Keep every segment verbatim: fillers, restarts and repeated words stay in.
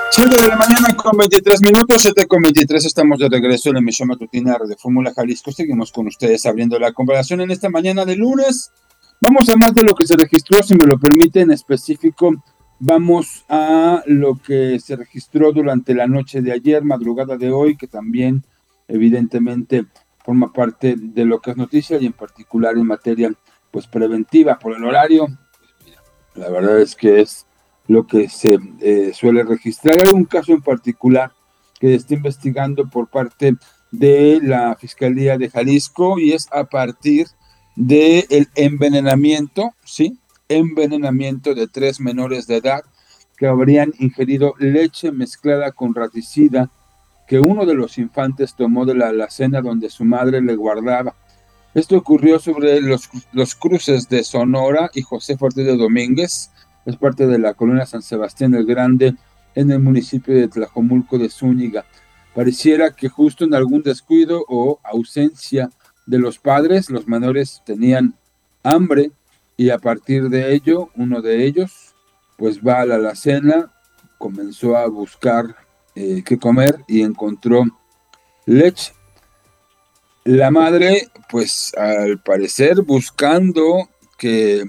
siete de la mañana con veintitrés minutos, siete con veintitrés, estamos de regreso en la emisión matutina de Fórmula Jalisco. Seguimos con ustedes abriendo la comparación en esta mañana de lunes. Vamos a más de lo que se registró, si me lo permite, en específico. Vamos a lo que se registró durante la noche de ayer, madrugada de hoy, que también evidentemente forma parte de lo que es noticia y en particular en materia pues preventiva por el horario. La verdad es que es lo que se eh, suele registrar. Hay un caso en particular que está investigando por parte de la Fiscalía de Jalisco y es a partir del envenenamiento, ¿sí? Envenenamiento de tres menores de edad que habrían ingerido leche mezclada con raticida que uno de los infantes tomó de la alacena donde su madre le guardaba. Esto ocurrió sobre los, los cruces de Sonora y José Ortiz de Domínguez. Es parte de la colonia San Sebastián el Grande, en el municipio de Tlajomulco de Zúñiga. Pareciera que justo en algún descuido o ausencia de los padres, los menores tenían hambre y a partir de ello, uno de ellos pues va a la alacena, comenzó a buscar eh, qué comer y encontró leche. La madre, pues al parecer buscando que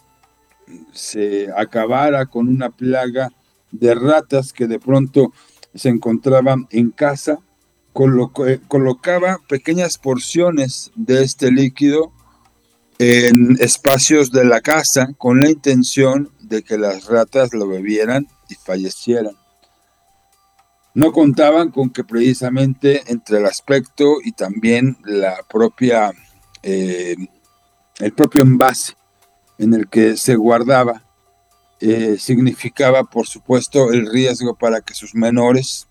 se acabara con una plaga de ratas que de pronto se encontraban en casa, coloco, eh, colocaba pequeñas porciones de este líquido en espacios de la casa con la intención de que las ratas lo bebieran y fallecieran. No contaban con que precisamente entre el aspecto y también la propia, eh, el propio envase en el que se guardaba eh, significaba, por supuesto, el riesgo para que sus menores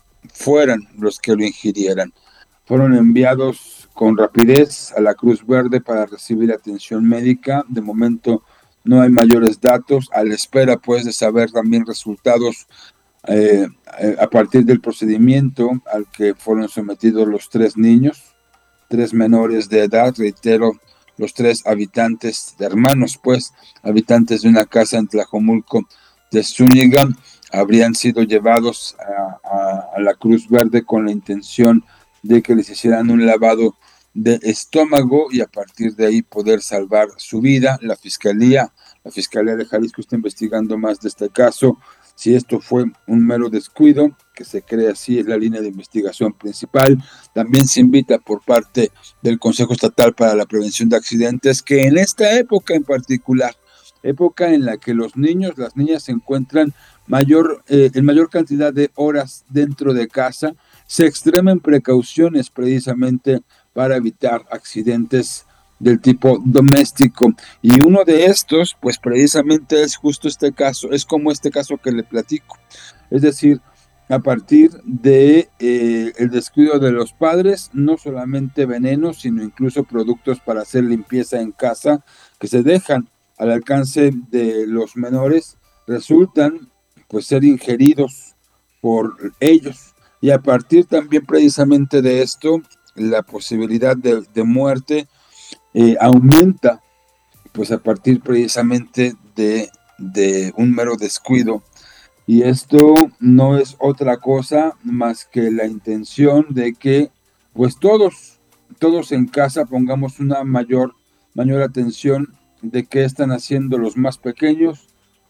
fueran los que lo ingirieran. Fueron enviados con rapidez a la Cruz Verde para recibir atención médica. De momento no hay mayores datos, a la espera pues de saber también resultados Eh, a partir del procedimiento al que fueron sometidos los tres niños, tres menores de edad, reitero, los tres habitantes, hermanos pues, habitantes de una casa en Tlajomulco de Zúñiga, habrían sido llevados a, a, a la Cruz Verde con la intención de que les hicieran un lavado de estómago y a partir de ahí poder salvar su vida. La Fiscalía, la Fiscalía de Jalisco está investigando más de este caso. Si esto fue un mero descuido, que se cree así es la línea de investigación principal. También se invita por parte del Consejo Estatal para la Prevención de Accidentes que en esta época en particular, época en la que los niños, las niñas se encuentran mayor, eh, en mayor cantidad de horas dentro de casa, se extremen precauciones precisamente para evitar accidentes del tipo doméstico. Y uno de estos, pues precisamente es justo este caso, es como este caso que le platico. Es decir, a partir de eh, el descuido de los padres, no solamente venenos, sino incluso productos para hacer limpieza en casa que se dejan al alcance de los menores, resultan pues ser ingeridos por ellos. Y a partir también precisamente de esto, la posibilidad de, de muerte eh, aumenta pues a partir precisamente de, de un mero descuido. Y esto no es otra cosa más que la intención de que pues todos, todos en casa pongamos una mayor, mayor atención de qué están haciendo los más pequeños,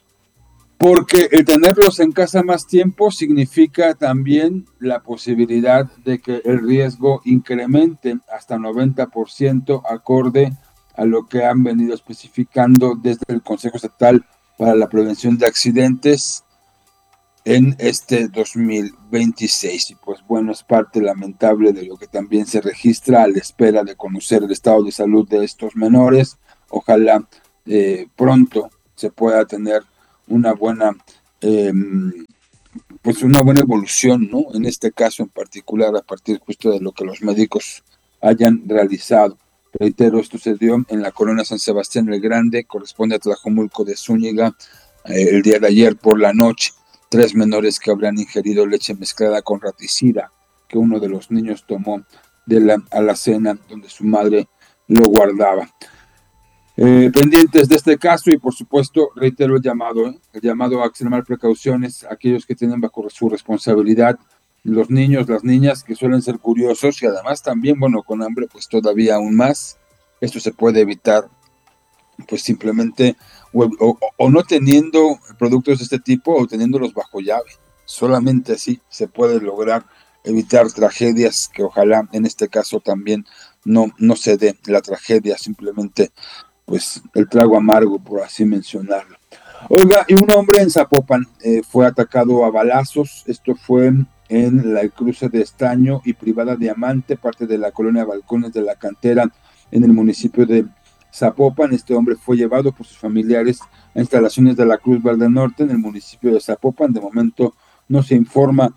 porque el tenerlos en casa más tiempo significa también la posibilidad de que el riesgo incremente hasta noventa por ciento acorde a lo que han venido especificando desde el Consejo Estatal para la Prevención de Accidentes en este dos mil veintiséis. Y pues bueno, es parte lamentable de lo que también se registra a la espera de conocer el estado de salud de estos menores. Ojalá eh, pronto se pueda tener una buena eh, pues una buena evolución, ¿no? En este caso en particular, a partir justo de lo que los médicos hayan realizado. Reitero, esto se dio en la colonia San Sebastián el Grande, corresponde a Tlajomulco de Zúñiga, eh, el día de ayer por la noche. Tres menores que habrán ingerido leche mezclada con raticida que uno de los niños tomó de la alacena donde su madre lo guardaba. Eh, pendientes de este caso y por supuesto reitero el llamado, ¿eh? el llamado a extremar precauciones a aquellos que tienen bajo su responsabilidad los niños, las niñas que suelen ser curiosos y además también, bueno, con hambre pues todavía aún más. Esto se puede evitar pues simplemente o, o, o no teniendo productos de este tipo o teniéndolos bajo llave. Solamente así se puede lograr evitar tragedias que ojalá en este caso también no, no se dé la tragedia, simplemente pues el trago amargo, por así mencionarlo. Oiga, y un hombre en Zapopan eh, fue atacado a balazos. Esto fue en la cruce de Estaño y Privada Diamante, parte de la colonia Balcones de la Cantera, en el municipio de Zapopan. Este hombre fue llevado por sus familiares a instalaciones de la Cruz Verde Norte en el municipio de Zapopan. De momento no se informa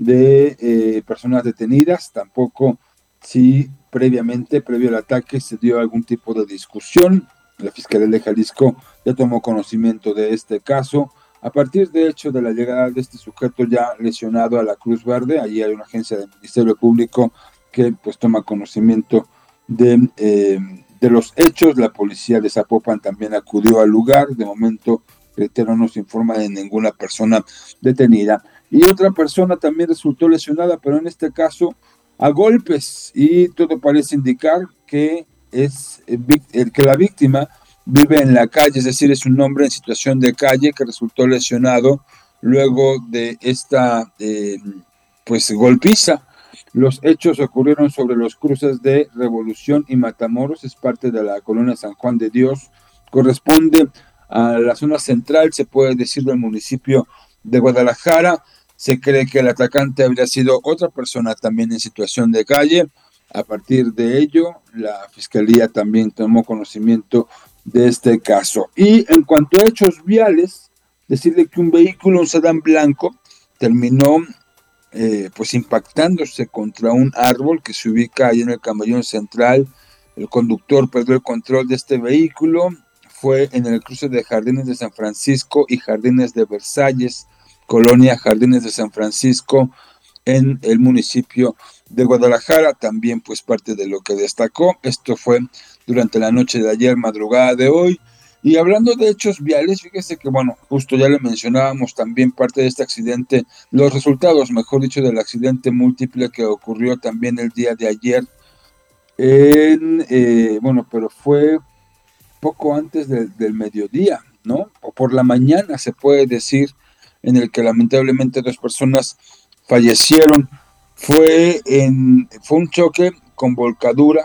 de eh, personas detenidas, tampoco si previamente, previo al ataque, se dio algún tipo de discusión. La Fiscalía de Jalisco ya tomó conocimiento de este caso. A partir de hecho de la llegada de este sujeto ya lesionado a la Cruz Verde, allí hay una agencia del Ministerio Público que pues toma conocimiento de, eh, de los hechos. La policía de Zapopan también acudió al lugar. De momento, reitero, no se informa de ninguna persona detenida. Y otra persona también resultó lesionada, pero en este caso a golpes, y todo parece indicar que es el que la víctima vive en la calle, es decir, es un hombre en situación de calle que resultó lesionado luego de esta eh, pues golpiza. Los hechos ocurrieron sobre los cruces de Revolución y Matamoros, es parte de la colonia San Juan de Dios, corresponde a la zona central, se puede decir, del municipio de Guadalajara. Se cree que el atacante habría sido otra persona también en situación de calle. A partir de ello, la Fiscalía también tomó conocimiento de este caso. Y en cuanto a hechos viales, decirle que un vehículo, un sedán blanco, terminó eh, pues impactándose contra un árbol que se ubica ahí en el camellón central. El conductor perdió el control de este vehículo. Fue en el cruce de Jardines de San Francisco y Jardines de Versalles, colonia Jardines de San Francisco, en el municipio de Guadalajara, también pues parte de lo que destacó. Esto fue durante la noche de ayer, madrugada de hoy. Y hablando de hechos viales, fíjese que, bueno, justo ya le mencionábamos también parte de este accidente, los resultados, mejor dicho, del accidente múltiple que ocurrió también el día de ayer, en, eh, bueno, pero fue poco antes de, del mediodía, ¿no? O por la mañana, se puede decir, en el que lamentablemente dos personas fallecieron. Fue, en, fue un choque con volcadura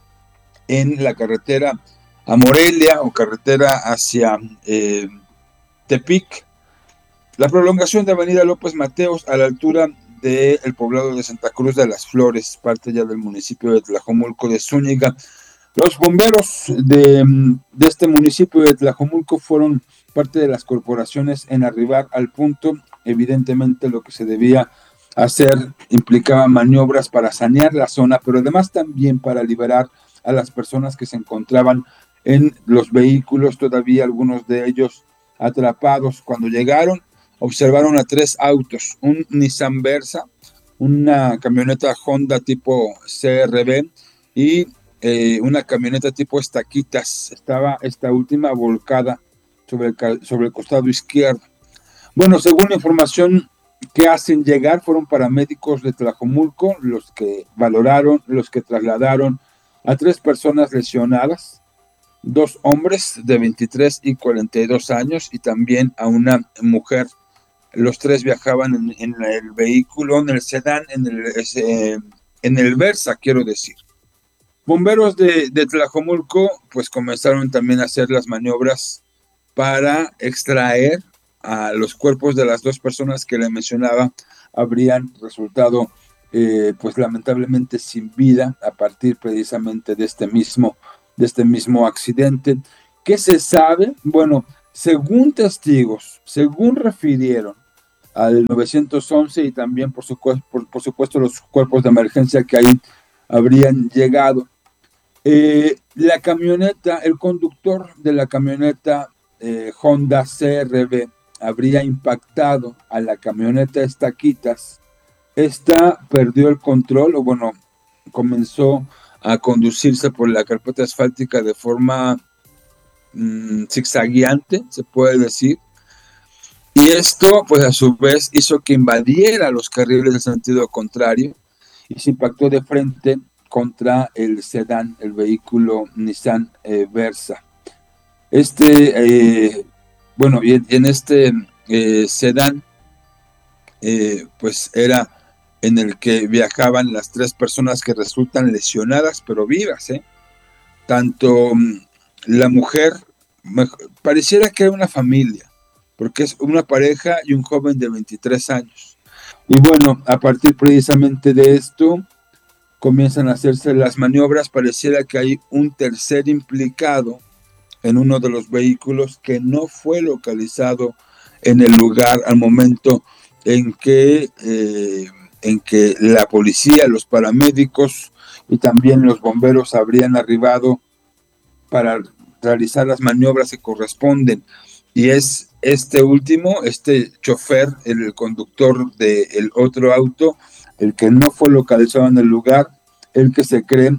en la carretera a Morelia o carretera hacia eh, Tepic, la prolongación de Avenida López Mateos a la altura del poblado de Santa Cruz de las Flores, parte ya del municipio de Tlajomulco de Zúñiga. Los bomberos de, de este municipio de Tlajomulco fueron parte de las corporaciones en arribar al punto. Evidentemente lo que se debía hacer implicaba maniobras para sanear la zona, pero además también para liberar a las personas que se encontraban en los vehículos, todavía algunos de ellos atrapados. Cuando llegaron, observaron a tres autos, un Nissan Versa, una camioneta Honda tipo C R V y eh, una camioneta tipo Estaquitas. Estaba esta última volcada sobre el, sobre el costado izquierdo. Bueno, según la información que hacen llegar, fueron paramédicos de Tlajomulco los que valoraron, los que trasladaron a tres personas lesionadas, dos hombres de veintitrés y cuarenta y dos años y también a una mujer. Los tres viajaban en, en el vehículo, en el sedán, en el, eh, en el Versa, quiero decir. Bomberos de, de Tlajomulco pues comenzaron también a hacer las maniobras para extraer a los cuerpos de las dos personas que le mencionaba. Habrían resultado eh, pues lamentablemente sin vida a partir precisamente de este mismo, de este mismo accidente. ¿Qué se sabe? Bueno, según testigos, según refirieron al nueve once y también por, su, por, por supuesto los cuerpos de emergencia que ahí habrían llegado, Eh, la camioneta, el conductor de la camioneta eh, Honda C R V habría impactado a la camioneta Estaquitas. Esta perdió el control, o bueno, comenzó a conducirse por la carpeta asfáltica de forma mmm, zigzagueante, se puede decir, y esto pues a su vez hizo que invadiera los carriles del sentido contrario y se impactó de frente contra el sedán, el vehículo Nissan eh, Versa. Este, eh, bueno, y en, en este eh, sedán, eh, pues era en el que viajaban las tres personas que resultan lesionadas, pero vivas, ¿eh? Tanto um, la mujer, me, pareciera que era una familia, porque es una pareja y un joven de veintitrés años. Y bueno, a partir precisamente de esto, comienzan a hacerse las maniobras, pareciera que hay un tercer implicado en uno de los vehículos que no fue localizado en el lugar al momento en que, eh, en que la policía, los paramédicos y también los bomberos habrían arribado para realizar las maniobras que corresponden. Y es este último, este chofer, el conductor del otro auto, el que no fue localizado en el lugar, el que se cree,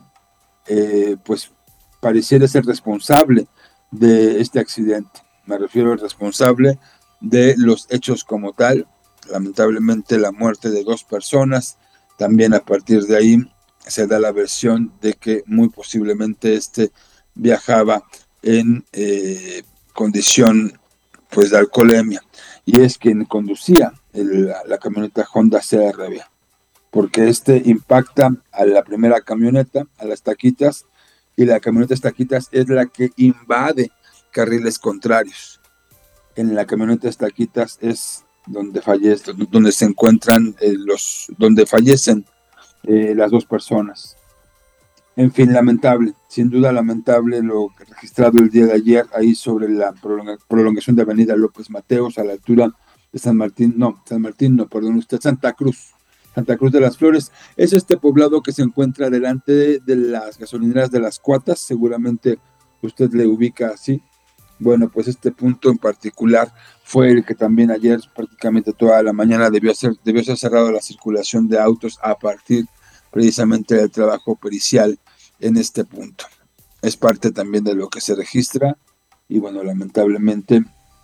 eh, pues pareciera ser responsable de este accidente. Me refiero al responsable de los hechos como tal. Lamentablemente la muerte de dos personas. También a partir de ahí se da la versión de que muy posiblemente este viajaba en eh, condición pues de alcoholemia, y es quien conducía el, la, la camioneta Honda C R V, porque este impacta a la primera camioneta, a las taquitas, y la camioneta Taquitas es la que invade carriles contrarios. En la camioneta Taquitas es donde fallece, donde se encuentran eh, los, donde fallecen eh, las dos personas. En fin, lamentable, sin duda lamentable lo registrado el día de ayer ahí sobre la prolonga, prolongación de Avenida López Mateos a la altura de San Martín, no, San Martín, no, perdón usted, Santa Cruz. Santa Cruz de las Flores, es este poblado que se encuentra delante de, de las gasolineras de Las Cuatas, seguramente usted le ubica así. Bueno, pues este punto en particular fue el que también ayer prácticamente toda la mañana debió ser, debió ser cerrado la circulación de autos a partir precisamente del trabajo pericial en este punto. Es parte también de lo que se registra y bueno, lamentablemente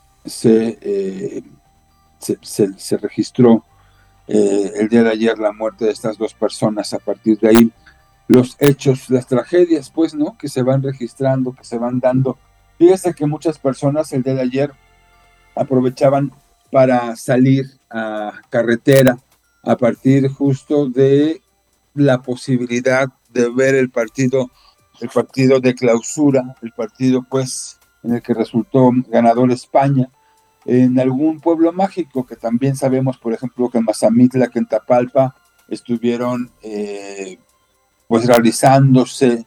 se, eh, se, se, se registró Eh, el día de ayer la muerte de estas dos personas. A partir de ahí los hechos, las tragedias pues, ¿no? Que se van registrando, que se van dando. Fíjese que muchas personas el día de ayer aprovechaban para salir a carretera a partir justo de la posibilidad de ver el partido, el partido de clausura, el partido pues en el que resultó ganador España, en algún pueblo mágico, que también sabemos, por ejemplo, que en Mazamitla, que en Tapalpa, estuvieron eh, pues realizándose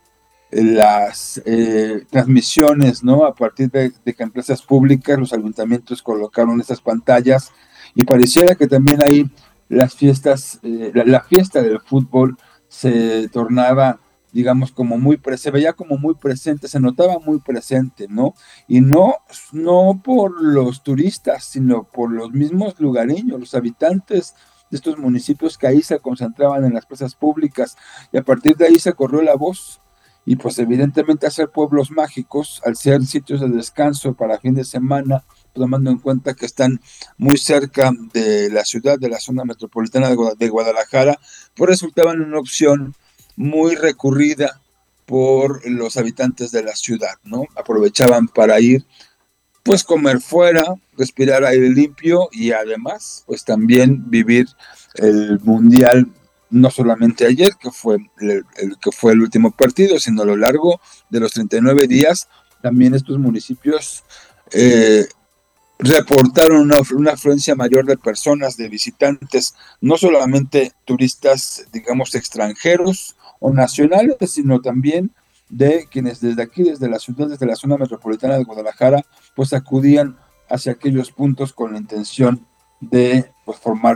las eh, transmisiones, ¿no? A partir de, de que empresas públicas, los ayuntamientos colocaron estas pantallas, y pareciera que también ahí las fiestas, eh, la, la fiesta del fútbol se tornaba, digamos, como muy, se veía como muy presente, se notaba muy presente, ¿no? Y no, no por los turistas, sino por los mismos lugareños, los habitantes de estos municipios que ahí se concentraban en las plazas públicas, y a partir de ahí se corrió la voz. Y pues evidentemente al ser pueblos mágicos, al ser sitios de descanso para fin de semana, tomando en cuenta que están muy cerca de la ciudad, de la zona metropolitana de Guadalajara, pues resultaban una opción muy recurrida por los habitantes de la ciudad, ¿no? Aprovechaban para ir, pues comer fuera, respirar aire limpio y además, pues también vivir el Mundial, no solamente ayer, que fue el, el que fue el último partido, sino a lo largo de los treinta y nueve días, también estos municipios eh, reportaron una, una afluencia mayor de personas, de visitantes, no solamente turistas, digamos, extranjeros o nacionales, sino también de quienes desde aquí, desde la ciudad, desde la zona metropolitana de Guadalajara, pues acudían hacia aquellos puntos con la intención de pues, formar